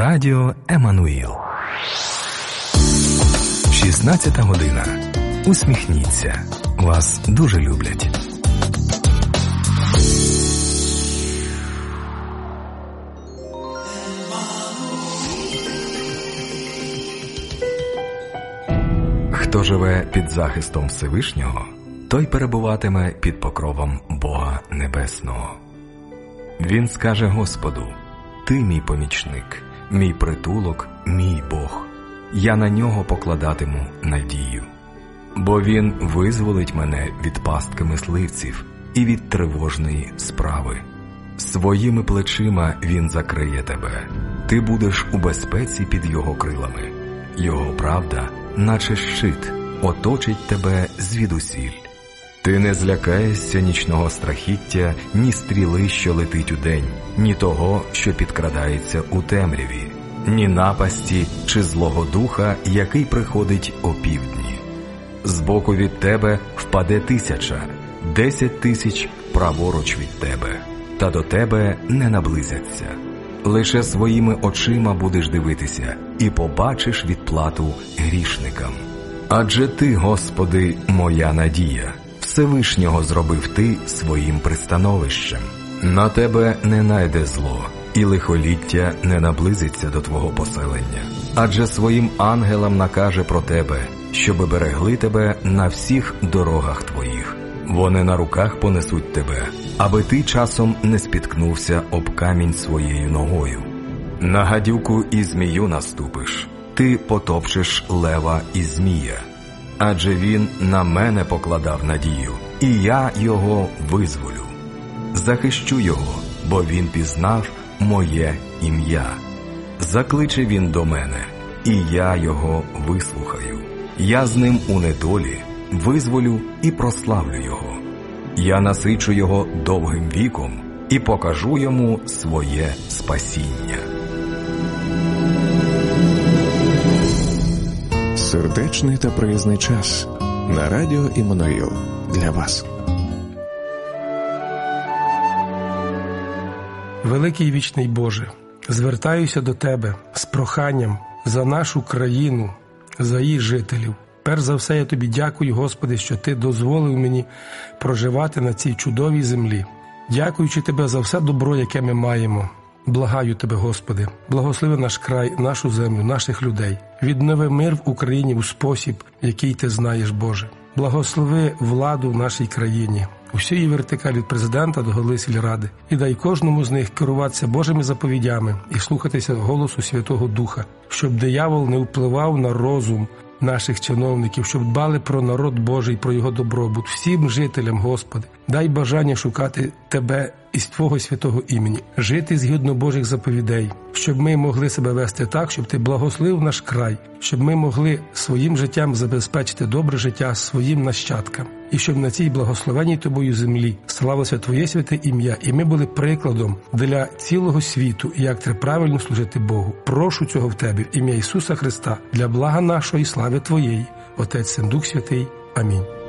Радіо Еммануїл. 16 година. Усміхніться. Вас дуже люблять. Хто живе під захистом Всевишнього, той перебуватиме під покровом Бога Небесного. Він скаже Господу: «Ти мій помічник, мій притулок, мій Бог. Я на нього покладатиму надію. Бо він визволить мене від пастки мисливців і від тривожної справи. Своїми плечима він закриє тебе. Ти будеш у безпеці під його крилами. Його правда, наче щит, оточить тебе звідусіль. Ти не злякаєшся нічного страхіття, ні стріли, що летить удень, ні того, що підкрадається у темряві, ні напасті чи злого духа, який приходить опівдні. Збоку від тебе впаде 1000, 10 000 праворуч від тебе, та до тебе не наблизяться. Лише своїми очима будеш дивитися і побачиш відплату грішникам. Адже ти, Господи, моя надія, Всевишнього зробив ти своїм пристановищем. На тебе не найде зло, і лихоліття не наблизиться до твого поселення. Адже своїм ангелам накаже про тебе, щоби берегли тебе на всіх дорогах твоїх. Вони на руках понесуть тебе, аби ти часом не спіткнувся об камінь своєю ногою. На гадюку і змію наступиш, ти потопчеш лева і змія. Адже він на мене покладав надію, і я його визволю. Захищу його, бо він пізнав моє ім'я. Закличе він до мене, і я його вислухаю. Я з ним у недолі визволю і прославлю його. Я насичу його довгим віком і покажу йому своє спасіння. Сердечний та приязний час на радіо Еммануїл для вас. Великий вічний Боже, звертаюся до Тебе з проханням за нашу країну, за її жителів. Перш за все, я Тобі дякую, Господи, що Ти дозволив мені проживати на цій чудовій землі. Дякуючи Тебе за все добро, яке ми маємо. Благаю Тебе, Господи, благослови наш край, нашу землю, наших людей. Віднови мир в Україні у спосіб, який Ти знаєш, Боже. Благослови владу в нашій країні, усі її вертикалі від президента до голови сільради. І дай кожному з них керуватися Божими заповідями і слухатися голосу Святого Духа, щоб диявол не впливав на розум наших чиновників, щоб дбали про народ Божий, про його добробут. Всім жителям, Господи, дай бажання шукати Тебе із Твого святого імені, жити згідно Божих заповідей, щоб ми могли себе вести так, щоб Ти благословив наш край, щоб ми могли своїм життям забезпечити добре життя своїм нащадкам, і щоб на цій благословенній Тобою землі славилося Твоє святе ім'я, і ми були прикладом для цілого світу, як треба правильно служити Богу. Прошу цього в Тебе, в ім'я Ісуса Христа, для блага нашого і слави Твоєї. Отець, Син, Дух Святий. Амінь.